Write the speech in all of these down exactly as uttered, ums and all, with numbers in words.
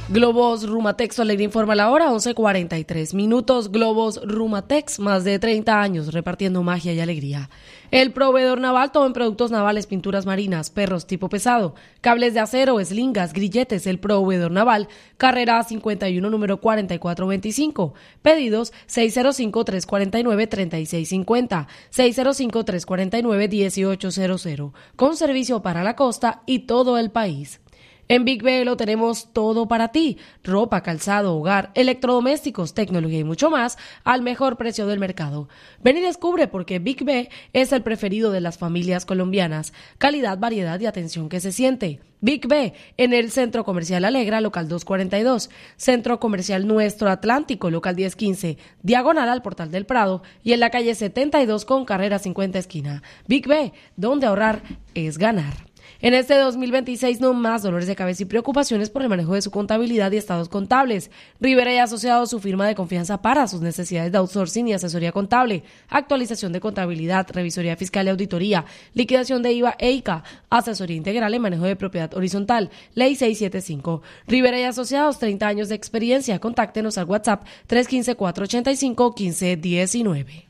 Globos Rumatex Alegre informa la hora, once cuarenta y tres minutos. Globos Rumatex, más de treinta años repartiendo magia y alegría. El proveedor naval, todo en productos navales, pinturas marinas, perros tipo pesado, cables de acero, eslingas, grilletes. El proveedor naval, carrera cincuenta y uno, número cuarenta y cuatro veinticinco. Pedidos seis cero cinco, tres cuatro nueve, tres seis cinco cero, seis cero cinco, tres cuatro nueve, uno ocho cero cero. Con servicio para la costa y todo el país. En Big B lo tenemos todo para ti: ropa, calzado, hogar, electrodomésticos, tecnología y mucho más al mejor precio del mercado. Ven y descubre por qué Big B es el preferido de las familias colombianas. Calidad, variedad y atención que se siente. Big B en el Centro Comercial Alegra, local doscientos cuarenta y dos, Centro Comercial Nuestro Atlántico, local diez quince, diagonal al Portal del Prado, y en la calle setenta y dos con carrera cincuenta esquina. Big B, donde ahorrar es ganar. En este dos mil veintiséis, no más dolores de cabeza y preocupaciones por el manejo de su contabilidad y estados contables. Rivera y Asociados, su firma de confianza para sus necesidades de outsourcing y asesoría contable, actualización de contabilidad, revisoría fiscal y auditoría, liquidación de I V A e I C A, asesoría integral en manejo de propiedad horizontal, ley seiscientos setenta y cinco. Rivera y Asociados, treinta años de experiencia. Contáctenos al WhatsApp tres uno cinco, cuatro ocho cinco, uno cinco uno nueve.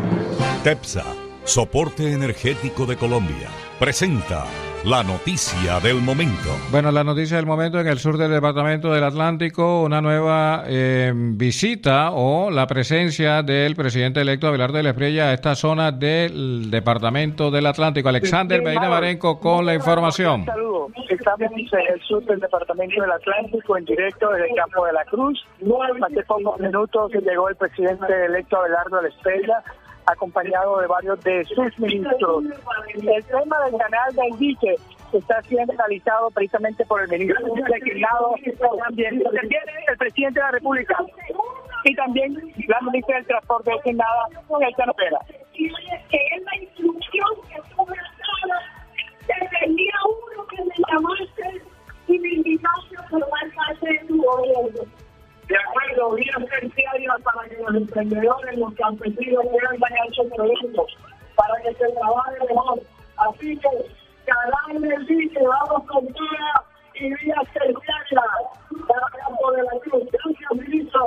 TEPSA, Soporte Energético de Colombia, presenta la noticia del momento. Bueno, la noticia del momento: en el sur del departamento del Atlántico, una nueva eh, visita o la presencia del presidente electo Abelardo de la Espriella a esta zona del departamento del Atlántico. Alexander Medina Marenco con la información. Saludos, estamos en el sur del departamento del Atlántico, en directo desde el Campo de la Cruz. Hace pocos minutos llegó el presidente electo Abelardo de la Espriella, acompañado de varios de sus ministros. El tema del canal del dique está siendo analizado precisamente por el ministro designado, también interviene el presidente de la República y también la ministra del Transporte designada, Elsa Nopera. Que es la instrucción que tuve desde el día uno que me llamaste y me invitaste a formar parte de tu gobierno. De acuerdo, vías terciarias para que los emprendedores, los campesinos puedan dañar sus productos, para que se trabaje mejor. Así que, canal del dique, vamos con toda y vías terciarias para Campo de la Cruz. Gracias, ministro.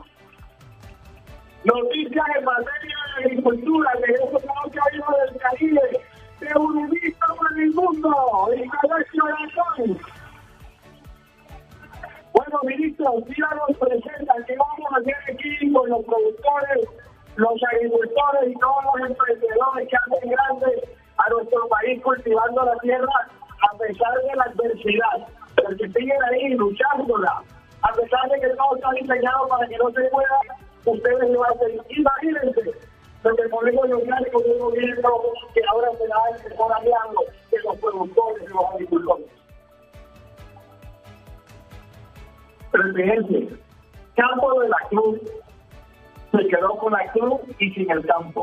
Noticias en materia de agricultura, que es otro país del Caribe, de Urubista para el mundo, y Colegio Razón. Bueno, ministro, ya nos presentan que vamos a hacer aquí con los productores, los agricultores y todos los emprendedores que hacen grandes a nuestro país cultivando la tierra a pesar de la adversidad, porque siguen ahí luchándola, a pesar de que todo está diseñado para que no se pueda, ustedes lo hacen. Imagínense lo que podemos lograr con un gobierno que ahora será el mejor aliado de los productores y los agricultores. Presidente, Campo de la Cruz se quedó con la cruz y sin el campo.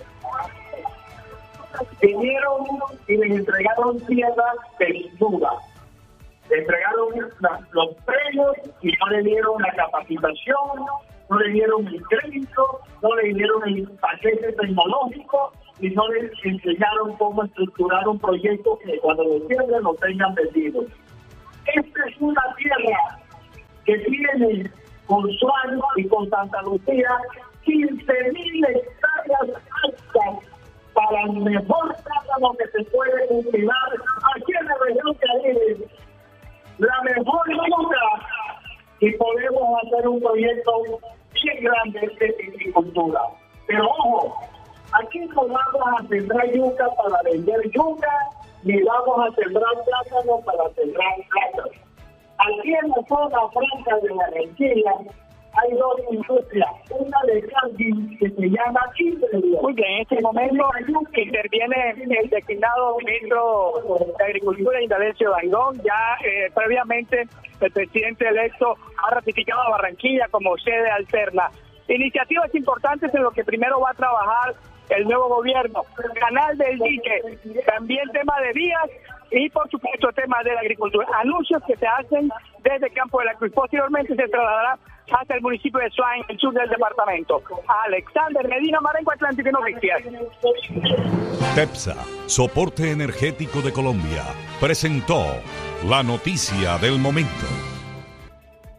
Vinieron y les entregaron tierra desnuda. Le entregaron la, los premios y no le dieron la capacitación, no le dieron el crédito, no le dieron el paquete tecnológico y no les enseñaron cómo estructurar un proyecto que cuando lo pierden lo tengan vendido. Esta es una tierra que tiene con Suárez y con Santa Lucía quince mil hectáreas altas para el mejor plátano que se puede cultivar aquí en la región Caribe. La mejor fruta, y podemos hacer un proyecto bien grande de agricultura. Pero ojo, aquí no vamos a sembrar yuca para vender yuca, ni vamos a sembrar plátano para sembrar plátano. Aquí en la zona franca de Barranquilla hay dos industrias, una de Calvin que se llama Kimberly. Muy bien, en este momento interviene el designado ministro de Agricultura, Indalencio Dangond. Ya eh, previamente el presidente electo ha ratificado a Barranquilla como sede alterna. Iniciativas importantes en lo que primero va a trabajar el nuevo gobierno. Canal del dique, también tema de vías y por supuesto tema de la agricultura. Anuncios que se hacen desde Campo de la Cruz. Posteriormente se trasladará hasta el municipio de Suá, en el sur del departamento. Alexander Medina Marenco, Atlántico Noticias. TEPSA, Soporte Energético de Colombia, presentó la noticia del momento.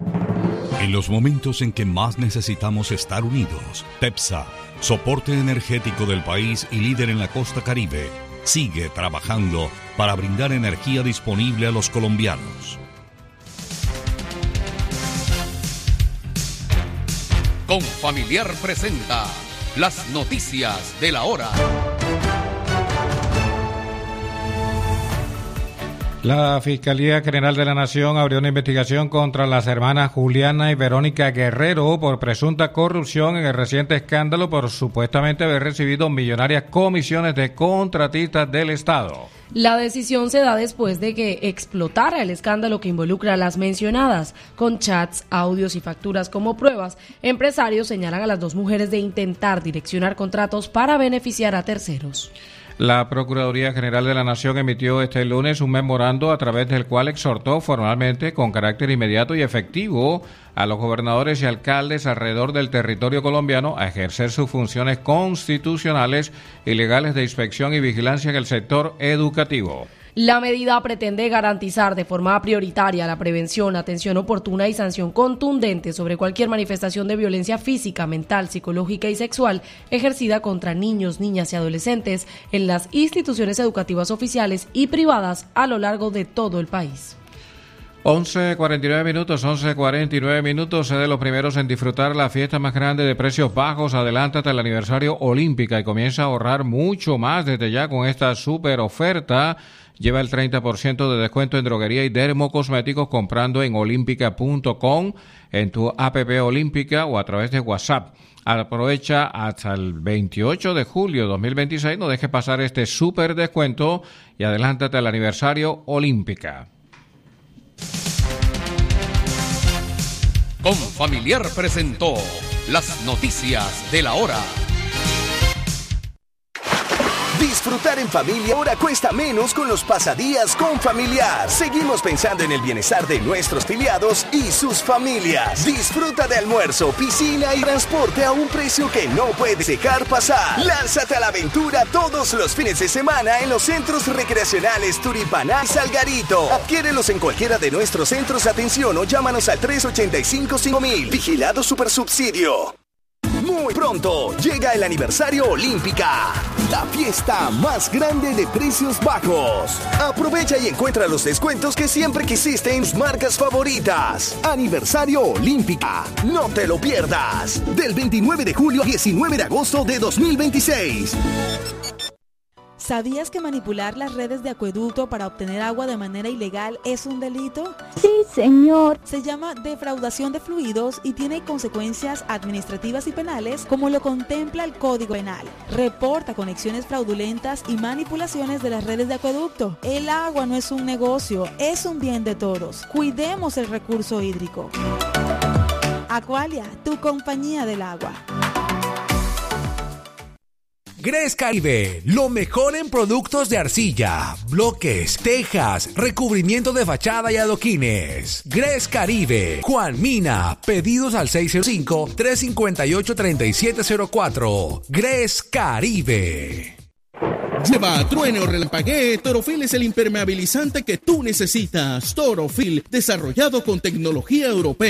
En los momentos en que más necesitamos estar unidos, TEPSA, soporte energético del país y líder en la costa Caribe, sigue trabajando para brindar energía disponible a los colombianos. Confamiliar presenta las noticias de la hora. La Fiscalía General de la Nación abrió una investigación contra las hermanas Juliana y Verónica Guerrero por presunta corrupción en el reciente escándalo por supuestamente haber recibido millonarias comisiones de contratistas del Estado. La decisión se da después de que explotara el escándalo que involucra a las mencionadas. Con chats, audios y facturas como pruebas, empresarios señalan a las dos mujeres de intentar direccionar contratos para beneficiar a terceros. La Procuraduría General de la Nación emitió este lunes un memorando a través del cual exhortó formalmente, con carácter inmediato y efectivo, a los gobernadores y alcaldes alrededor del territorio colombiano a ejercer sus funciones constitucionales y legales de inspección y vigilancia en el sector educativo. La medida pretende garantizar de forma prioritaria la prevención, atención oportuna y sanción contundente sobre cualquier manifestación de violencia física, mental, psicológica y sexual ejercida contra niños, niñas y adolescentes en las instituciones educativas oficiales y privadas a lo largo de todo el país. once cuarenta y nueve minutos, once cuarenta y nueve minutos, sé de los primeros en disfrutar la fiesta más grande de precios bajos. Adelántate al aniversario Olímpica y comienza a ahorrar mucho más desde ya con esta super oferta. Lleva el treinta por ciento de descuento en droguería y dermocosméticos comprando en olímpica punto com, en tu app Olímpica o a través de WhatsApp. Aprovecha hasta el veintiocho de julio de dos mil veintiséis, no dejes pasar este super descuento y adelántate al aniversario Olímpica. Confamiliar presentó las noticias de la hora. Disfrutar en familia ahora cuesta menos con los pasadías Confamiliar. Seguimos pensando en el bienestar de nuestros afiliados y sus familias. Disfruta de almuerzo, piscina y transporte a un precio que no puedes dejar pasar. Lánzate a la aventura todos los fines de semana en los centros recreacionales Turipaná y Salgarito. Adquiérelos en cualquiera de nuestros centros de atención o llámanos al tres ochenta y cinco cinco mil. Vigilado Supersubsidio. Muy pronto llega el aniversario Olímpica, la fiesta más grande de precios bajos. Aprovecha y encuentra los descuentos que siempre quisiste en tus marcas favoritas. Aniversario Olímpica, no te lo pierdas. Del veintinueve de julio al diecinueve de agosto de dos mil veintiséis. ¿Sabías que manipular las redes de acueducto para obtener agua de manera ilegal es un delito? Sí, señor. Se llama defraudación de fluidos y tiene consecuencias administrativas y penales como lo contempla el Código Penal. Reporta conexiones fraudulentas y manipulaciones de las redes de acueducto. El agua no es un negocio, es un bien de todos. Cuidemos el recurso hídrico. Aqualia, tu compañía del agua. Gres Caribe, lo mejor en productos de arcilla, bloques, tejas, recubrimiento de fachada y adoquines. Gres Caribe, Juan Mina, pedidos al seis cero cinco, tres cinco ocho, tres siete cero cuatro. Gres Caribe. Lleva, truene o relampaguee, Torofil es el impermeabilizante que tú necesitas. Torofil, desarrollado con tecnología europea.